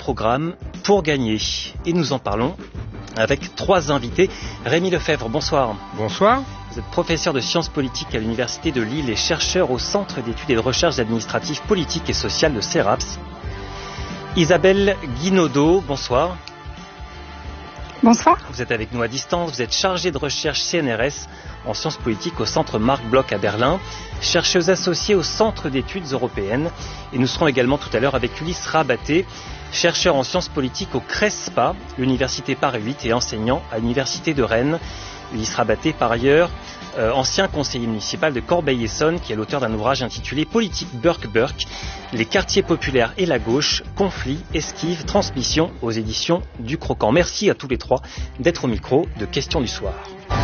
programme pour gagner. Et nous en parlons avec 3 invités. Rémi Lefebvre, bonsoir. Bonsoir. Vous êtes professeur de sciences politiques à l'Université de Lille et chercheur au Centre d'études et de recherche administratives politiques et sociales de CERAPS. Isabelle Guinaudot, bonsoir. Bonsoir. Vous êtes avec nous à distance, vous êtes chargée de recherche CNRS en sciences politiques au Centre Marc Bloch à Berlin, chercheuse associée au Centre d'études européennes. Et nous serons également tout à l'heure avec Ulysse Rabaté, chercheur en sciences politiques au CRESPA, l'Université Paris 8 et enseignant à l'Université de Rennes. Ulysse Rabaté, par ailleurs, ancien conseiller municipal de Corbeil-Essonnes, qui est l'auteur d'un ouvrage intitulé Politique Burke-Burke, les quartiers populaires et la gauche, conflits, esquives, transmission aux éditions du Croquant. Merci à tous les 3 d'être au micro de Questions du soir.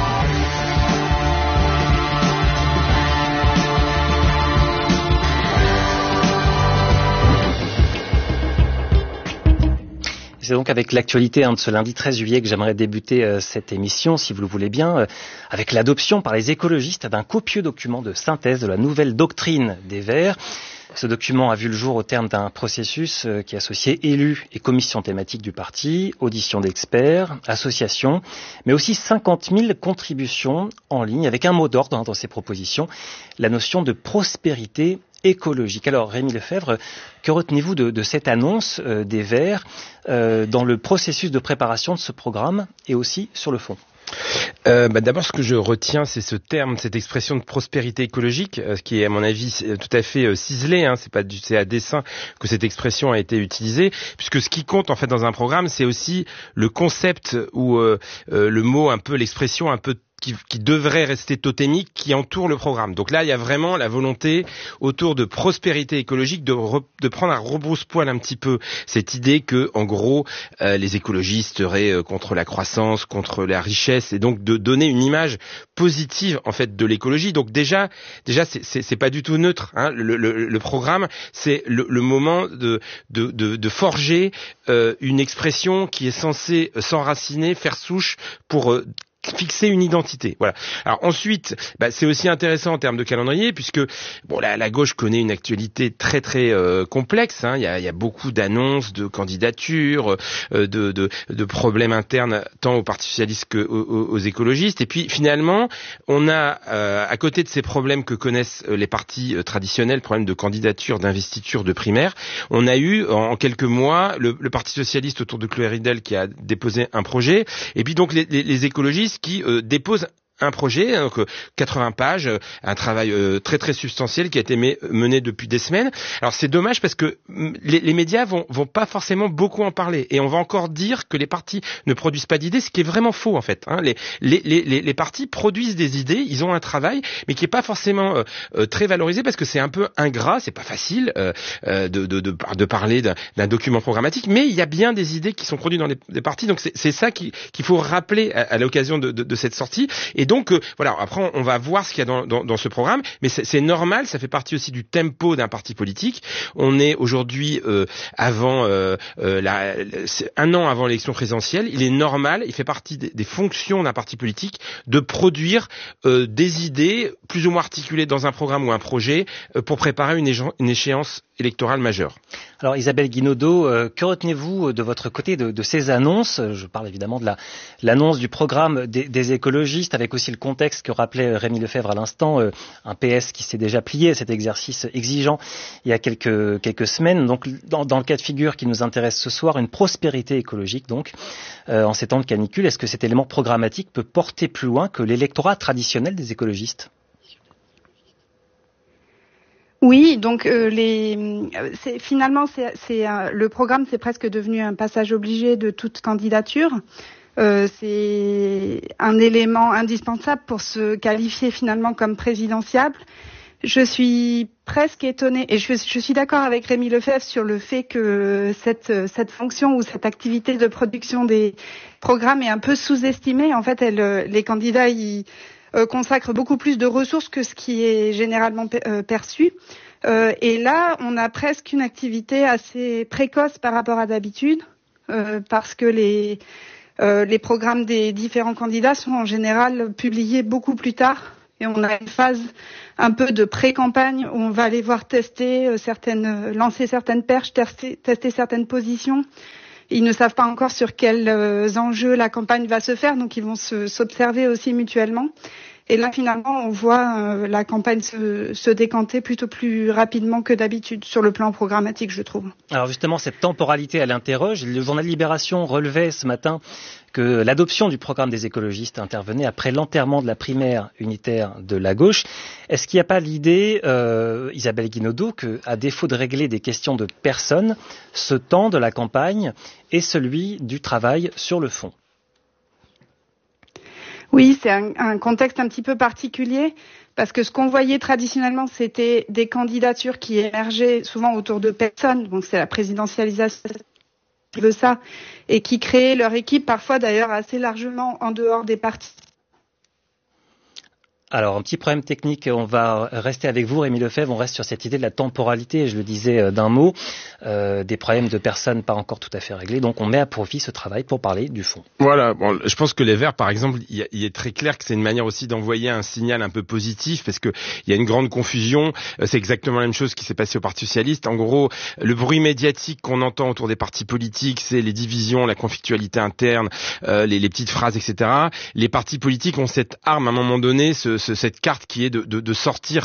C'est donc avec l'actualité de ce lundi 13 juillet que j'aimerais débuter cette émission, si vous le voulez bien, avec l'adoption par les écologistes d'un copieux document de synthèse de la nouvelle doctrine des Verts. Ce document a vu le jour au terme d'un processus qui associait élus et commissions thématiques du parti, auditions d'experts, associations, mais aussi 50 000 contributions en ligne avec un mot d'ordre dans ces propositions, la notion de prospérité écologique. Alors Rémi Lefebvre, que retenez-vous de cette annonce des Verts dans le processus de préparation de ce programme et aussi sur le fond ? D'abord, ce que je retiens, c'est ce terme, cette expression de prospérité écologique, qui est à mon avis tout à fait ciselé. C'est à dessein que cette expression a été utilisée, puisque ce qui compte en fait dans un programme, c'est aussi le concept ou le mot, un peu l'expression un peu qui devrait rester totémique, qui entoure le programme. Donc là, il y a vraiment la volonté autour de prospérité écologique de prendre à rebrousse-poil un petit peu cette idée que, en gros, les écologistes seraient contre la croissance, contre la richesse, et donc de donner une image positive en fait de l'écologie. Donc déjà, c'est pas du tout neutre. Le programme, c'est le moment de forger une expression qui est censée s'enraciner, faire souche pour fixer une identité. Voilà. Alors ensuite, c'est aussi intéressant en termes de calendrier, puisque la gauche connaît une actualité très très complexe. Il y a beaucoup d'annonces, de candidatures, de problèmes internes tant au Parti socialiste qu'aux écologistes. Et puis finalement, on a à côté de ces problèmes que connaissent les partis traditionnels, problèmes de candidature, d'investiture, de primaire, on a eu en quelques mois le Parti socialiste autour de Chloé Ridel qui a déposé un projet, et puis donc les écologistes qui déposent un projet, donc 80 pages, un travail très très substantiel qui a été mené depuis des semaines. Alors c'est dommage parce que les médias vont pas forcément beaucoup en parler, et on va encore dire que les partis ne produisent pas d'idées, ce qui est vraiment faux en fait. Les partis produisent des idées, ils ont un travail, mais qui est pas forcément très valorisé parce que c'est un peu ingrat, c'est pas facile de parler d'un document programmatique, mais il y a bien des idées qui sont produites dans les partis, donc c'est ça qu'il faut rappeler à l'occasion de cette sortie. Et donc après on va voir ce qu'il y a dans ce programme, mais c'est normal, ça fait partie aussi du tempo d'un parti politique. On est aujourd'hui un an avant l'élection présidentielle, il est normal, il fait partie des fonctions d'un parti politique de produire des idées plus ou moins articulées dans un programme ou un projet pour préparer une échéance électorale majeure. Alors Isabelle Guinaudot, que retenez-vous de votre côté de ces annonces ? Je parle évidemment de l'annonce du programme des écologistes, avec aussi le contexte que rappelait Rémi Lefebvre à l'instant, un PS qui s'est déjà plié à cet exercice exigeant il y a quelques semaines. Donc dans le cas de figure qui nous intéresse ce soir, une prospérité écologique donc en ces temps de canicule, est-ce que cet élément programmatique peut porter plus loin que l'électorat traditionnel des écologistes ? Oui, donc le programme, c'est presque devenu un passage obligé de toute candidature. C'est un élément indispensable pour se qualifier finalement comme présidentiable. Je suis presque étonnée, et je suis d'accord avec Rémi Lefebvre sur le fait que cette fonction ou cette activité de production des programmes est un peu sous-estimée. En fait, les candidats consacrent beaucoup plus de ressources que ce qui est généralement perçu. Et là, on a presque une activité assez précoce par rapport à d'habitude, parce que les programmes des différents candidats sont en général publiés beaucoup plus tard. Et on a une phase un peu de pré-campagne où on va aller voir tester lancer certaines perches, tester certaines positions. Ils ne savent pas encore sur quels enjeux la campagne va se faire, donc ils vont s'observer aussi mutuellement. Et là, finalement, on voit la campagne se décanter plutôt plus rapidement que d'habitude sur le plan programmatique, je trouve. Alors justement, cette temporalité, elle interroge. Le journal Libération relevait ce matin que l'adoption du programme des écologistes intervenait après l'enterrement de la primaire unitaire de la gauche. Est-ce qu'il n'y a pas l'idée, Isabelle Guinaudot, qu'à défaut de régler des questions de personnes, ce temps de la campagne est celui du travail sur le fond ? Oui, c'est un contexte un petit peu particulier parce que ce qu'on voyait traditionnellement, c'était des candidatures qui émergeaient souvent autour de personnes. Donc c'est la présidentialisation qui veut ça et qui créaient leur équipe parfois d'ailleurs assez largement en dehors des partis. Alors, un petit problème technique, on va rester avec vous, Rémi Lefebvre, on reste sur cette idée de la temporalité, je le disais d'un mot, des problèmes de personnes pas encore tout à fait réglés, donc on met à profit ce travail pour parler du fond. Voilà, bon, je pense que les Verts, par exemple, il est très clair que c'est une manière aussi d'envoyer un signal un peu positif, parce que il y a une grande confusion, c'est exactement la même chose qui s'est passé au Parti Socialiste. En gros, le bruit médiatique qu'on entend autour des partis politiques, c'est les divisions, la conflictualité interne, les petites phrases, etc. Les partis politiques ont cette arme à un moment donné, cette carte qui est de sortir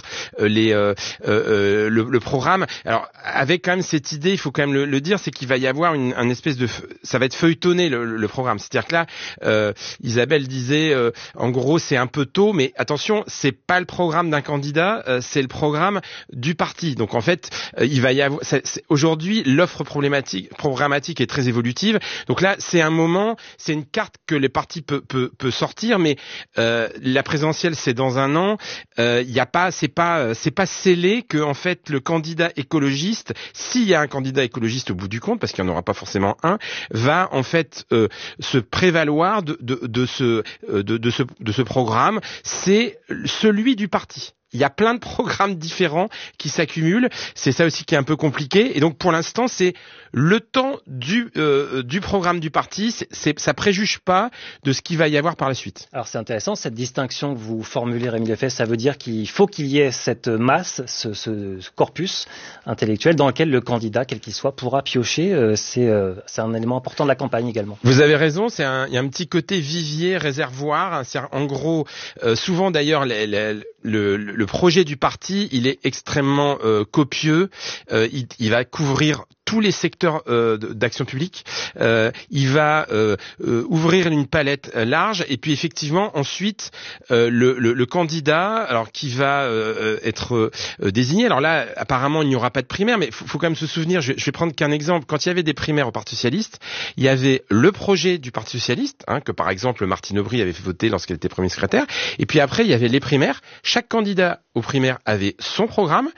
le programme. Alors avec quand même cette idée, il faut quand même le dire, c'est qu'il va y avoir un espèce de, ça va être feuilletonné le programme. C'est-à-dire que là, Isabelle disait, en gros, c'est un peu tôt, mais attention, c'est pas le programme d'un candidat, c'est le programme du parti. Donc en fait, il va y avoir, aujourd'hui, l'offre programmatique est très évolutive. Donc là, c'est un moment, c'est une carte que les partis peut sortir, mais la présidentielle, c'est dans un an, c'est pas scellé que en fait le candidat écologiste, s'il y a un candidat écologiste au bout du compte, parce qu'il n'y en aura pas forcément un, va en fait se prévaloir de ce programme. C'est celui du parti. Il y a plein de programmes différents qui s'accumulent. C'est ça aussi qui est un peu compliqué. Et donc, pour l'instant, c'est le temps du programme du parti. Ça préjuge pas de ce qu'il va y avoir par la suite. Alors, c'est intéressant, cette distinction que vous formulez, Rémi Lefebvre. Ça veut dire qu'il faut qu'il y ait cette masse, ce corpus intellectuel dans lequel le candidat, quel qu'il soit, pourra piocher. C'est un élément important de la campagne également. Vous avez raison. Il y a un petit côté vivier, réservoir. En gros, souvent d'ailleurs, le projet du parti, il est extrêmement copieux. Il va couvrir tous les secteurs d'action publique. Il va ouvrir une palette large, et puis effectivement ensuite le candidat, alors qui va être désigné. Alors là, apparemment, il n'y aura pas de primaire, mais faut quand même se souvenir. Je vais prendre qu'un exemple. Quand il y avait des primaires au Parti socialiste, il y avait le projet du Parti socialiste, que par exemple Martine Aubry avait fait voter lorsqu'elle était premier secrétaire. Et puis après, il y avait les primaires. Chaque candidat aux primaires avait son programme.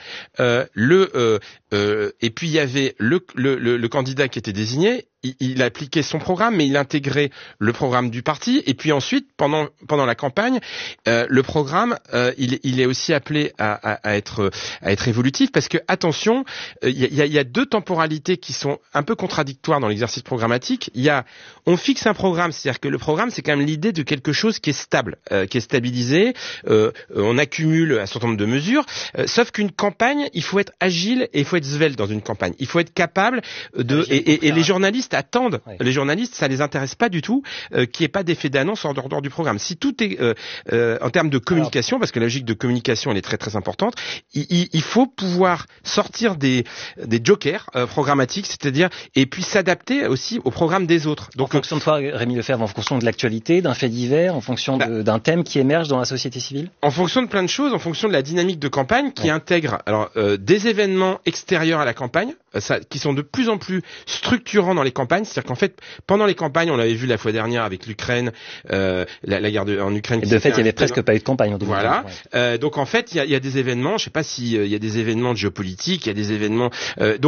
Et puis il y avait le candidat qui était désigné. Il appliquait son programme, mais il intégrait le programme du parti. Et puis ensuite, pendant la campagne, le programme, il est aussi appelé à être évolutif, parce que attention, il y a deux temporalités qui sont un peu contradictoires dans l'exercice programmatique. On fixe un programme, c'est-à-dire que le programme, c'est quand même l'idée de quelque chose qui est stable, qui est stabilisé. On accumule un certain nombre de mesures, sauf qu'une campagne, il faut être agile et il faut être svelte dans une campagne. Il faut être capable et les journalistes attendent. Oui. Les journalistes, ça les intéresse pas du tout qu'il n'y ait pas d'effet d'annonce en dehors du programme. Si tout est en termes de communication, parce que la logique de communication, elle est très très importante, il faut pouvoir sortir des jokers programmatiques, c'est-à-dire, et puis s'adapter aussi au programme des autres. Donc, en fonction de toi, Rémi Lefebvre, en fonction de l'actualité, d'un fait divers, en fonction d'un thème qui émerge dans la société civile? En fonction de plein de choses, en fonction de la dynamique de campagne qui intègre des événements extérieurs à la campagne, qui sont de plus en plus structurants dans les campagnes. C'est-à-dire qu'en fait, pendant les campagnes, on l'avait vu la fois dernière avec l'Ukraine, la guerre en Ukraine. Et de fait, il y avait presque pas eu de campagne en 2020. Voilà. Ouais. Donc en fait, il y a des événements. Je sais pas s'il y a des événements géopolitiques, il y a des événements. Donc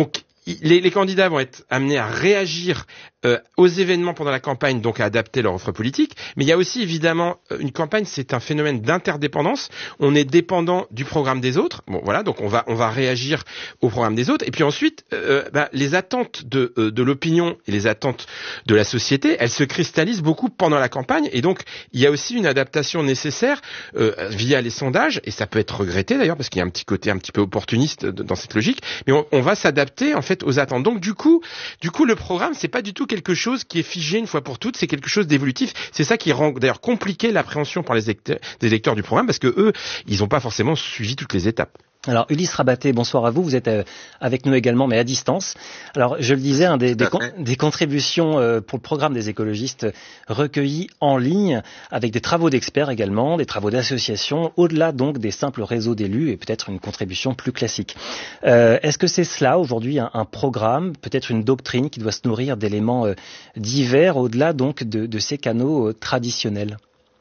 les candidats vont être amenés à réagir aux événements pendant la campagne, donc à adapter leur offre politique. Mais il y a aussi évidemment une campagne, c'est un phénomène d'interdépendance. On est dépendant du programme des autres. Bon, voilà, donc on va réagir au programme des autres. Et puis ensuite, les attentes de l'opinion et les attentes de la société, elles se cristallisent beaucoup pendant la campagne. Et donc, il y a aussi une adaptation nécessaire via les sondages. Et ça peut être regretté d'ailleurs, parce qu'il y a un petit côté un petit peu opportuniste dans cette logique. Mais on va s'adapter en fait aux attentes. Donc du coup, le programme, c'est pas du tout quelque chose qui est figé une fois pour toutes, c'est quelque chose d'évolutif. C'est ça qui rend d'ailleurs compliqué l'appréhension par des lecteurs du programme, parce que eux, ils n'ont pas forcément suivi toutes les étapes. Alors Ulysse Rabaté, bonsoir à vous. Vous êtes avec nous également, mais à distance. Alors je le disais, des contributions pour le programme des écologistes recueillies en ligne, avec des travaux d'experts également, des travaux d'associations, au-delà donc des simples réseaux d'élus et peut-être une contribution plus classique. Est-ce que c'est cela aujourd'hui un programme, peut-être une doctrine qui doit se nourrir d'éléments divers, au-delà donc de ces canaux traditionnels?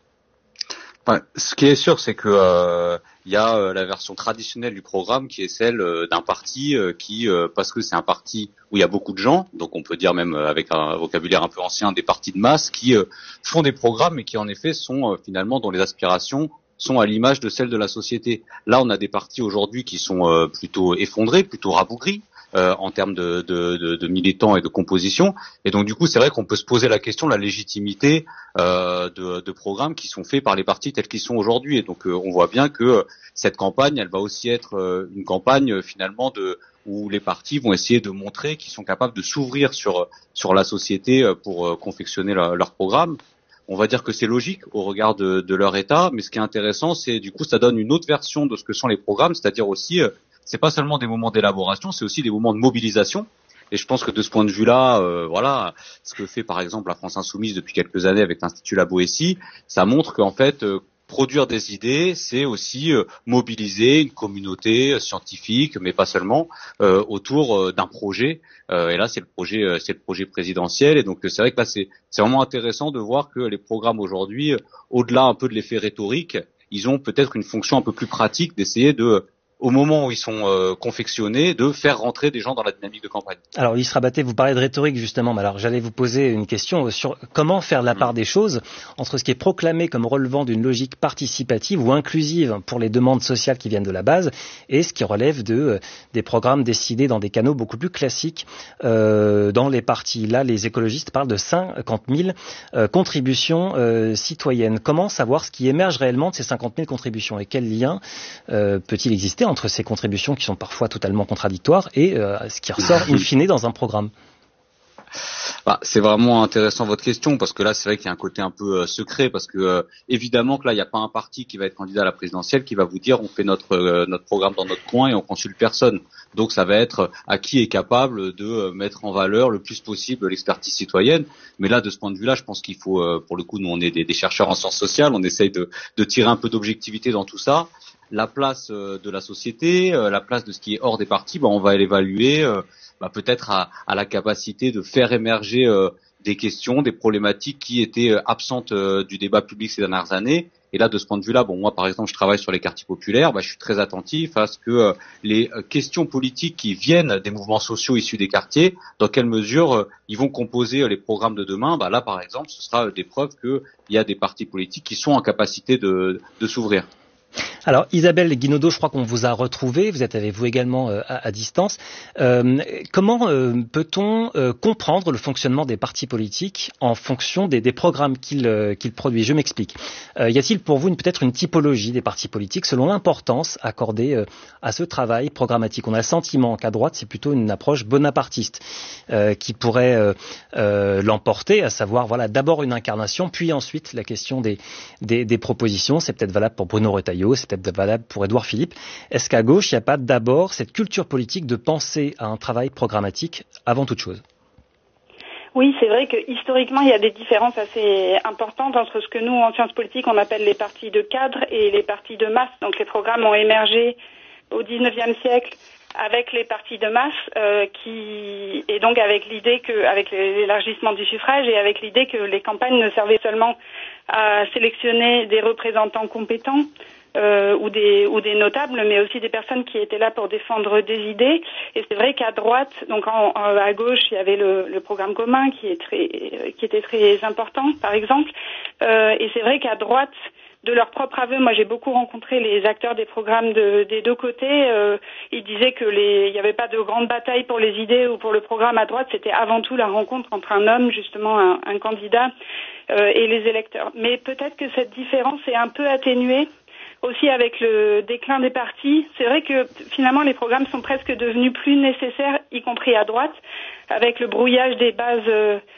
Ce qui est sûr, c'est que il y a la version traditionnelle du programme qui est celle d'un parti qui, parce que c'est un parti où il y a beaucoup de gens, donc on peut dire même avec un vocabulaire un peu ancien, des partis de masse qui font des programmes et qui en effet sont finalement dont les aspirations sont à l'image de celles de la société. Là, on a des partis aujourd'hui qui sont plutôt effondrés, plutôt rabougris. En termes de militants et de composition, et donc du coup c'est vrai qu'on peut se poser la question de la légitimité de programmes qui sont faits par les partis tels qu'ils sont aujourd'hui, et donc on voit bien que cette campagne, elle va aussi être une campagne finalement où les partis vont essayer de montrer qu'ils sont capables de s'ouvrir sur la société pour confectionner leur programme. On va dire que c'est logique au regard de leur état, mais ce qui est intéressant, c'est du coup ça donne une autre version de ce que sont les programmes, c'est-à-dire aussi c'est pas seulement des moments d'élaboration, c'est aussi des moments de mobilisation. Et je pense que de ce point de vue-là, voilà, ce que fait par exemple la France Insoumise depuis quelques années avec l'Institut La Boétie, ça montre qu'en fait, produire des idées, c'est aussi mobiliser une communauté scientifique, mais pas seulement, autour d'un projet. Et là, c'est le projet présidentiel. Et donc, c'est vrai que là, c'est vraiment intéressant de voir que les programmes aujourd'hui, au-delà un peu de l'effet rhétorique, ils ont peut-être une fonction un peu plus pratique d'essayer au moment où ils sont confectionnés, de faire rentrer des gens dans la dynamique de campagne. Alors, Ulysse Rabaté, vous parlez de rhétorique justement, mais alors j'allais vous poser une question sur comment faire la part des choses entre ce qui est proclamé comme relevant d'une logique participative ou inclusive pour les demandes sociales qui viennent de la base et ce qui relève des programmes décidés dans des canaux beaucoup plus classiques dans les partis. Là, les écologistes parlent de 50 000 contributions citoyennes. Comment savoir ce qui émerge réellement de ces 50 000 contributions et quel lien peut-il exister entre ces contributions qui sont parfois totalement contradictoires et ce qui ressort in fine dans un programme? C'est vraiment intéressant votre question, parce que là c'est vrai qu'il y a un côté un peu secret, parce que évidemment que là il n'y a pas un parti qui va être candidat à la présidentielle qui va vous dire on fait notre programme dans notre coin et on consulte personne. Donc ça va être à qui est capable de mettre en valeur le plus possible l'expertise citoyenne. Mais là de ce point de vue-là, je pense qu'il faut, pour le coup, nous on est des chercheurs en sciences sociales, on essaye de tirer un peu d'objectivité dans tout ça. La place de la société, la place de ce qui est hors des partis, on va l'évaluer peut-être à la capacité de faire émerger des questions, des problématiques qui étaient absentes du débat public ces dernières années. Et là, de ce point de vue-là, moi par exemple, je travaille sur les quartiers populaires, je suis très attentif à ce que les questions politiques qui viennent des mouvements sociaux issus des quartiers, dans quelle mesure ils vont composer les programmes de demain. Là, par exemple, ce sera des preuves qu'il y a des partis politiques qui sont en capacité de s'ouvrir. Alors Isabelle Guinaudot, je crois qu'on vous a retrouvé, vous êtes avec vous également à distance. Comment peut-on comprendre le fonctionnement des partis politiques en fonction des programmes qu'ils produisent? Je m'explique. Y a-t-il pour vous peut-être une typologie des partis politiques selon l'importance accordée à ce travail programmatique? On a le sentiment qu'à droite, c'est plutôt une approche bonapartiste qui pourrait l'emporter, à savoir d'abord une incarnation, puis ensuite la question des propositions. C'est peut-être valable pour Bruno Retailleau, c'est peut-être valable pour Édouard Philippe. Est-ce qu'à gauche, il n'y a pas d'abord cette culture politique de penser à un travail programmatique avant toute chose? Oui, c'est vrai que historiquement, il y a des différences assez importantes entre ce que nous, en sciences politiques, on appelle les partis de cadre et les partis de masse. Donc les programmes ont émergé au XIXe siècle avec les partis de masse et donc avec l'idée avec l'élargissement du suffrage et avec l'idée que les campagnes ne servaient seulement à sélectionner des représentants compétents, ou des notables, mais aussi des personnes qui étaient là pour défendre des idées. Et c'est vrai qu'à droite, donc à gauche, il y avait le programme commun qui était très important, par exemple. Et c'est vrai qu'à droite, de leur propre aveu, moi j'ai beaucoup rencontré les acteurs des programmes des deux côtés. Ils disaient que il n'y avait pas de grande bataille pour les idées ou pour le programme à droite. C'était avant tout la rencontre entre un homme, justement un candidat, et les électeurs. Mais peut-être que cette différence est un peu atténuée aussi avec le déclin des partis. C'est vrai que finalement les programmes sont presque devenus plus nécessaires, y compris à droite, avec le brouillage des bases